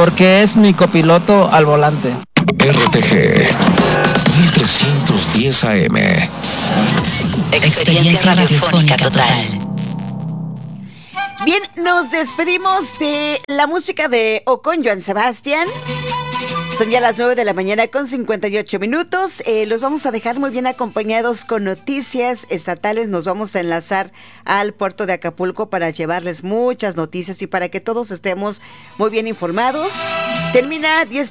porque es mi copiloto al volante. RTG 1310 AM. Experiencia radiofónica total. Bien, nos despedimos de la música de O con Joan Sebastián. Son ya las 9 de la mañana con 58 minutos. Los vamos a dejar muy bien acompañados con noticias estatales. Nos vamos a enlazar al puerto de Acapulco para llevarles muchas noticias y para que todos estemos muy bien informados. Termina 10